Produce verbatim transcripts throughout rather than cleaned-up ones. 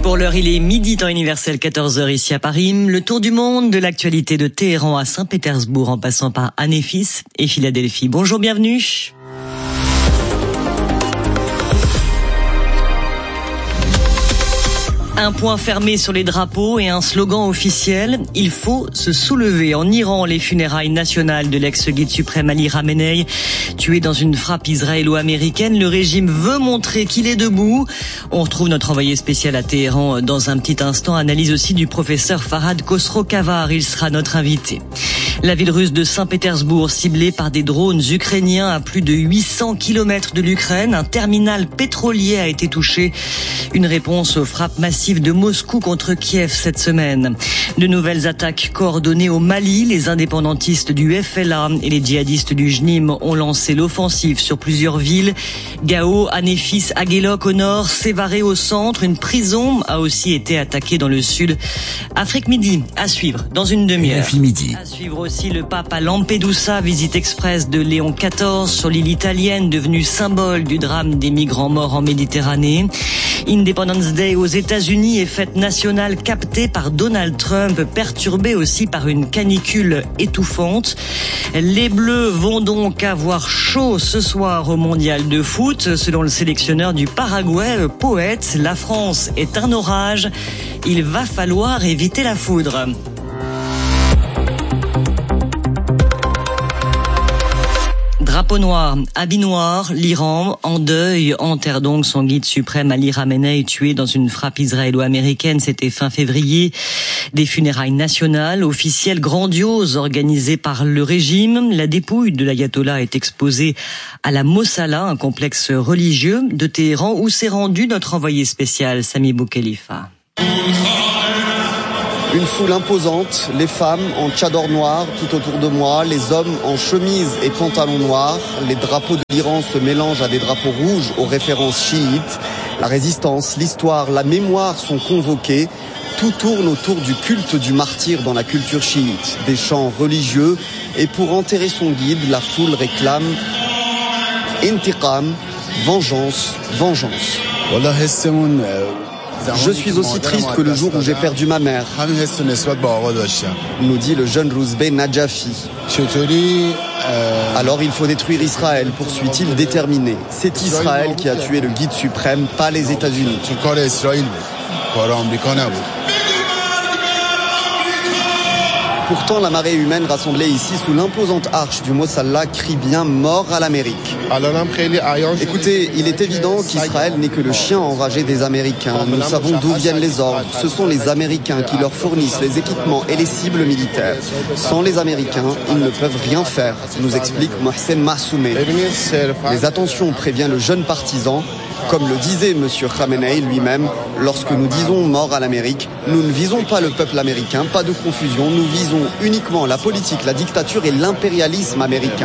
Pour l'heure, il est midi, temps universel, quatorze heures ici à Paris. Le tour du monde de l'actualité de Téhéran à Saint-Pétersbourg en passant par Anéfis et Philadelphie. Bonjour, bienvenue. Un point fermé sur les drapeaux et un slogan officiel, il faut se soulever. En Iran, les funérailles nationales de l'ex-guide suprême Ali Khamenei, tué dans une frappe israélo-américaine. Le régime veut montrer qu'il est debout. On retrouve notre envoyé spécial à Téhéran dans un petit instant. Analyse aussi du professeur Farhad Khosrow-Kavar, il sera notre invité. La ville russe de Saint-Pétersbourg ciblée par des drones ukrainiens à plus de huit cents kilomètres de l'Ukraine. Un terminal pétrolier a été touché. Une réponse aux frappes massives de Moscou contre Kiev cette semaine. De nouvelles attaques coordonnées au Mali. Les indépendantistes du F L A et les djihadistes du J N I M ont lancé l'offensive sur plusieurs villes. Gao, Anéfis, Aguelok au nord, Sévaré au centre. Une prison a aussi été attaquée dans le sud. Afrique Midi, à suivre dans une demi-heure. Midi. À suivre aussi le pape à Lampedusa, visite express de Léon quatorze sur l'île italienne, devenue symbole du drame des migrants morts en Méditerranée. Independence Day aux États-Unis et fête nationale captée par Donald Trump, perturbée aussi par une canicule étouffante. Les Bleus vont donc avoir chaud ce soir au mondial de foot. Selon le sélectionneur du Paraguay, Poète, la France est un orage. Il va falloir éviter la foudre. Drapeau noir, habit noir, l'Iran en deuil enterre donc son guide suprême Ali Khamenei, tué dans une frappe israélo-américaine. C'était fin février. Des funérailles nationales, officielles, grandioses, organisées par le régime. La dépouille de l'ayatollah est exposée à la Mossala, un complexe religieux de Téhéran, où s'est rendu notre envoyé spécial Sami Boukhelifa. Une foule imposante, les femmes en tchador noir tout autour de moi, les hommes en chemise et pantalon noir. Les drapeaux de l'Iran se mélangent à des drapeaux rouges aux références chiites. La résistance, l'histoire, la mémoire sont convoqués. Tout tourne autour du culte du martyr dans la culture chiite. Des chants religieux et pour enterrer son guide, la foule réclame intiqam, vengeance, vengeance. Je suis aussi triste que le jour où j'ai perdu ma mère, nous dit le jeune Rouzbeh Najafi. Alors il faut détruire Israël, poursuit-il déterminé. C'est Israël qui a tué le guide suprême, pas les États-Unis. Pourtant, la marée humaine rassemblée ici sous l'imposante arche du Mossala crie bien mort à l'Amérique. Écoutez, il est évident qu'Israël n'est que le chien enragé des Américains. Nous savons d'où viennent les ordres. Ce sont les Américains qui leur fournissent les équipements et les cibles militaires. Sans les Américains, ils ne peuvent rien faire, nous explique Mohsen Mahsoumeh. Mais attention, prévient le jeune partisan. Comme le disait M. Khamenei lui-même, lorsque nous disons mort à l'Amérique, nous ne visons pas le peuple américain, pas de confusion, nous visons uniquement la politique, la dictature et l'impérialisme américain.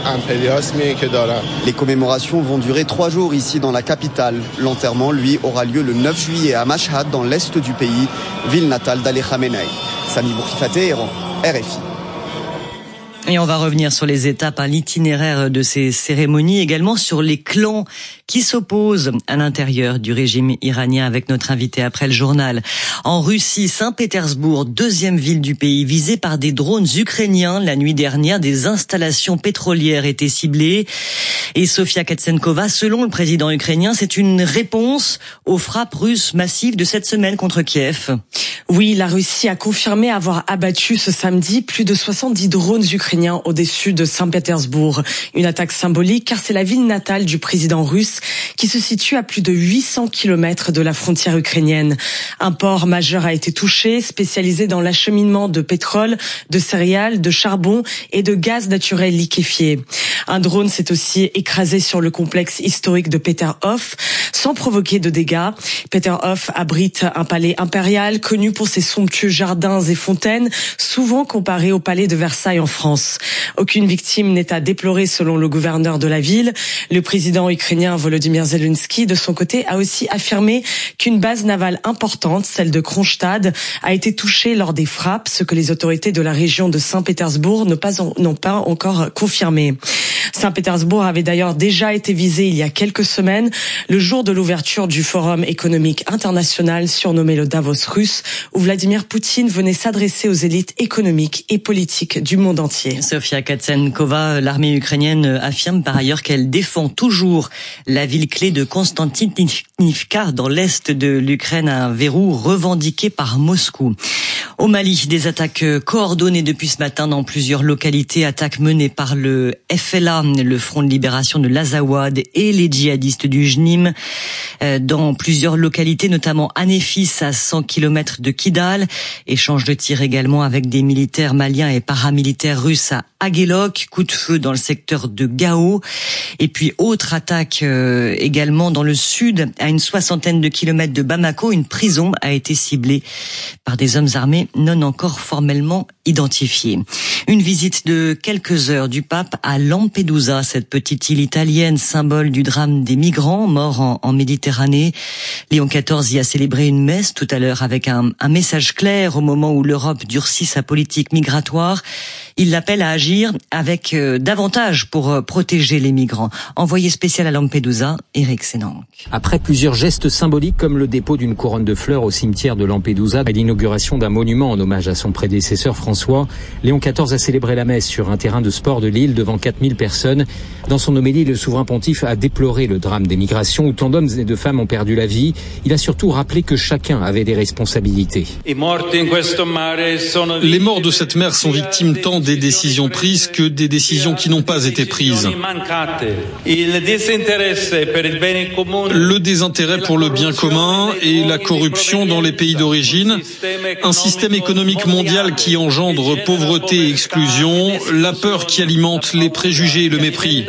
Les commémorations vont durer trois jours ici dans la capitale. L'enterrement, lui, aura lieu le neuf juillet à Mashhad, dans l'est du pays, ville natale d'Ali Khamenei. Sami Boukhelifa, Téhéran, R F I. Et on va revenir sur les étapes, hein, l'itinéraire de ces cérémonies, également sur les clans qui s'opposent à l'intérieur du régime iranien avec notre invité après le journal. En Russie, Saint-Pétersbourg, deuxième ville du pays, visée par des drones ukrainiens. La nuit dernière, des installations pétrolières étaient ciblées. Et Sofia Katsenkova, selon le président ukrainien, c'est une réponse aux frappes russes massives de cette semaine contre Kiev. Oui, la Russie a confirmé avoir abattu ce samedi plus de soixante-dix drones ukrainiens au-dessus de Saint-Pétersbourg. Une attaque symbolique car c'est la ville natale du président russe qui se situe à plus de huit cents kilomètres de la frontière ukrainienne. Un port majeur a été touché, spécialisé dans l'acheminement de pétrole, de céréales, de charbon et de gaz naturel liquéfié. Un drone s'est aussi écrasé sur le complexe historique de Peterhof sans provoquer de dégâts. Peterhof abrite un palais impérial connu pour ses somptueux jardins et fontaines, souvent comparé au palais de Versailles en France. Aucune victime n'est à déplorer selon le gouverneur de la ville. Le président ukrainien Volodymyr Zelensky, de son côté, a aussi affirmé qu'une base navale importante, celle de Kronstadt, a été touchée lors des frappes, ce que les autorités de la région de Saint-Pétersbourg n'ont pas, n'ont pas encore confirmé. Saint-Pétersbourg avait d'ailleurs déjà été visé il y a quelques semaines, le jour de l'ouverture du Forum économique international surnommé le Davos russe, où Vladimir Poutine venait s'adresser aux élites économiques et politiques du monde entier. Sofia Katsenkova, l'armée ukrainienne affirme par ailleurs qu'elle défend toujours la ville clé de Konstantinivka dans l'est de l'Ukraine, un verrou revendiqué par Moscou. Au Mali, des attaques coordonnées depuis ce matin dans plusieurs localités, attaques menées par le F L A, le Front de libération de l'Azawad, et les djihadistes du J N I M dans plusieurs localités, notamment à Néfis, à cent kilomètres de Kidal. Échange de tirs également avec des militaires maliens et paramilitaires russes à Aguelok, coup de feu dans le secteur de Gao. Et puis autre attaque euh, également dans le sud, à une soixantaine de kilomètres de Bamako, une prison a été ciblée par des hommes armés non encore formellement identifiés. Une visite de quelques heures du pape à Lampedusa, cette petite île italienne, symbole du drame des migrants morts en, en Méditerranée. Léon quatorze y a célébré une messe tout à l'heure avec un, un message clair au moment où l'Europe durcit sa politique migratoire. Il l'appelle à agir avec euh, davantage pour euh, protéger les migrants. Envoyé spécial à Lampedusa, Eric Sénanque. Après plusieurs gestes symboliques comme le dépôt d'une couronne de fleurs au cimetière de Lampedusa et l'inauguration d'un monument en hommage à son prédécesseur François, Léon quatorze a célébré la messe sur un terrain de sport de l'île devant quatre mille personnes. Dans son homélie, le souverain pontife a déploré le drame des migrations où tant d'hommes et de femmes ont perdu la vie. Il a surtout rappelé que chacun avait des responsabilités. Les morts de cette mer sont victimes tant des décisions prises que des décisions qui n'ont pas été prises. Le désintérêt pour le bien commun et la corruption dans les pays d'origine, un système économique mondial qui engendre pauvreté et exclusion, la peur qui alimente les préjugés et le mépris.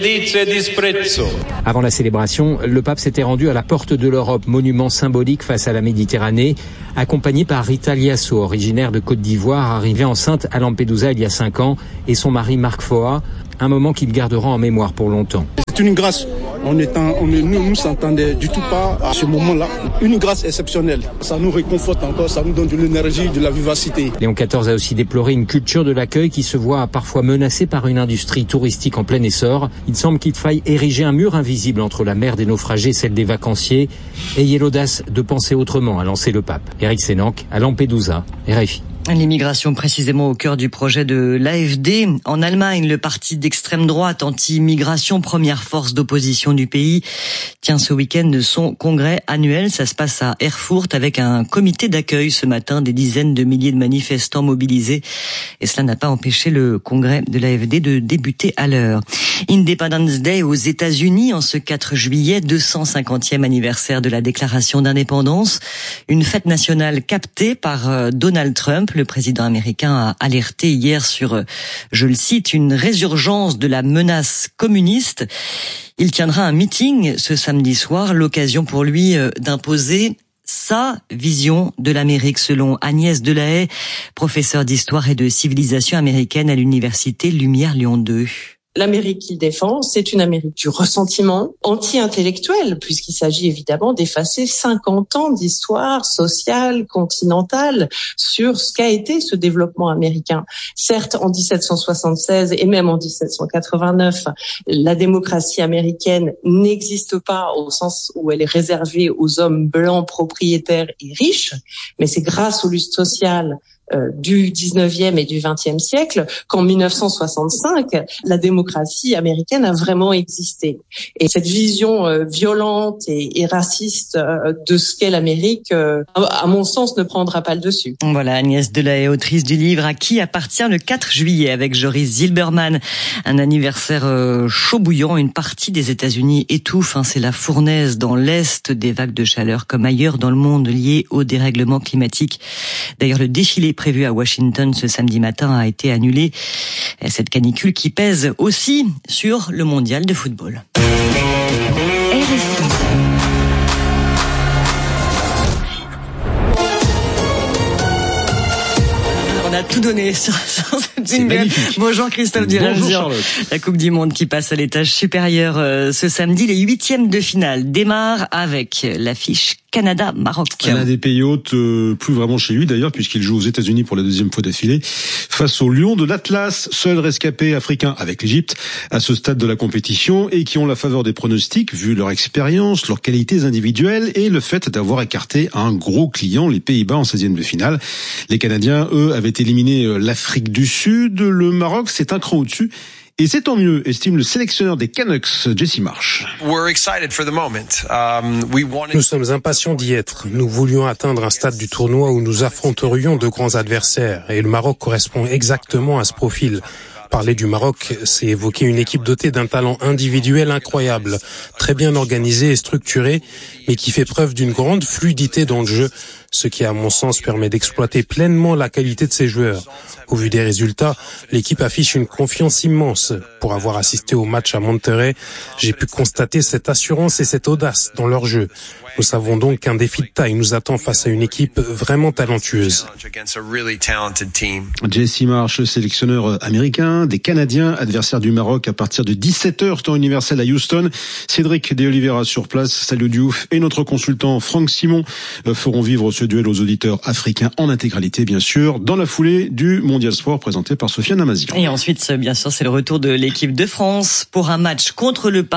Avant la célébration, le pape s'était rendu à la porte de l'Europe, monument symbolique face à la Méditerranée, accompagné par Rita Liasso, originaire de Côte d'Ivoire, arrivée enceinte à Lampedusa il y a cinq ans, et son mari Marc Foa, un moment qu'il gardera en mémoire pour longtemps. C'est une grâce. On est en, on ne nous, nous s'entendait du tout pas à ce moment-là. Une grâce exceptionnelle. Ça nous réconforte encore, ça nous donne de l'énergie, de la vivacité. Léon quatorze a aussi déploré une culture de l'accueil qui se voit parfois menacée par une industrie touristique en plein essor. Il semble qu'il faille ériger un mur invisible entre la mer des naufragés et celle des vacanciers. Ayez l'audace de penser autrement, a lancé le pape. Eric Sénanque, à Lampedusa, R F I. L'immigration précisément au cœur du projet de l'A F D. En Allemagne, le parti d'extrême droite anti-immigration, première force d'opposition du pays, tient ce week-end son congrès annuel. Ça se passe à Erfurt avec un comité d'accueil ce matin, des dizaines de milliers de manifestants mobilisés. Et cela n'a pas empêché le congrès de l'A F D de débuter à l'heure. Independence Day aux États-Unis en ce quatre juillet, deux cent cinquantième anniversaire de la déclaration d'indépendance. Une fête nationale captée par Donald Trump. Le président américain a alerté hier sur, je le cite, une résurgence de la menace communiste. Il tiendra un meeting ce samedi soir, l'occasion pour lui d'imposer sa vision de l'Amérique selon Agnès Delahaye, professeure d'histoire et de civilisation américaine à l'université Lumière Lyon deux. L'Amérique qu'il défend, c'est une Amérique du ressentiment anti-intellectuel, puisqu'il s'agit évidemment d'effacer cinquante ans d'histoire sociale, continentale, sur ce qu'a été ce développement américain. Certes, en dix-sept cent soixante-seize et même en dix-sept cent quatre-vingt-neuf, la démocratie américaine n'existe pas au sens où elle est réservée aux hommes blancs, propriétaires et riches, mais c'est grâce aux luttes sociales Euh, du dix-neuvième et du vingtième siècle qu'en mille neuf cent soixante-cinq, la démocratie américaine a vraiment existé. Et cette vision euh, violente et, et raciste euh, de ce qu'est l'Amérique, euh, à mon sens, ne prendra pas le dessus. Voilà, Agnès Delahaye, autrice du livre À qui appartient le quatre juillet avec Joris Zilberman. Un anniversaire euh, chaud bouillant, une partie des États-Unis étouffe, hein, c'est la fournaise dans l'Est, des vagues de chaleur comme ailleurs dans le monde liées au dérèglement climatique. D'ailleurs, le défilé prévu à Washington ce samedi matin a été annulé. Cette canicule qui pèse aussi sur le mondial de football. R F I. On a tout donné sur, sur cette jingle. Bonjour Christophe Dirazian. La Coupe du Monde qui passe à l'étage supérieur euh, ce samedi. Les huitièmes de finale démarrent avec l'affiche Canada-Maroc. L'un des pays hôtes, euh, plus vraiment chez lui d'ailleurs, puisqu'il joue aux États-Unis pour la deuxième fois d'affilée, face aux Lions de l'Atlas, seul rescapé africain avec l'Égypte à ce stade de la compétition et qui ont la faveur des pronostics vu leur expérience, leurs qualités individuelles et le fait d'avoir écarté un gros client, les Pays-Bas en seizième de finale. Les Canadiens, eux, avaient éliminé l'Afrique du Sud. Le Maroc, c'est un cran au-dessus. Et c'est tant mieux, estime le sélectionneur des Canucks, Jesse Marsh. Nous sommes impatients d'y être. Nous voulions atteindre un stade du tournoi où nous affronterions de grands adversaires. Et le Maroc correspond exactement à ce profil. Parler du Maroc, c'est évoquer une équipe dotée d'un talent individuel incroyable, très bien organisée et structurée, mais qui fait preuve d'une grande fluidité dans le jeu, ce qui, à mon sens, permet d'exploiter pleinement la qualité de ses joueurs. Au vu des résultats, l'équipe affiche une confiance immense. Pour avoir assisté au match à Monterrey, j'ai pu constater cette assurance et cette audace dans leur jeu. Nous savons donc qu'un défi de taille nous attend face à une équipe vraiment talentueuse. Jesse Marsh, le sélectionneur américain des Canadiens, adversaire du Maroc à partir de dix-sept heures, temps universel à Houston. Cédric De Oliveira sur place, Salio Diouf et notre consultant Franck Simon feront vivre ce duel aux auditeurs africains en intégralité, bien sûr, dans la foulée du Mondial Sport présenté par Sofiane Amazian. Et ensuite, bien sûr, c'est le retour de l'équipe de France pour un match contre le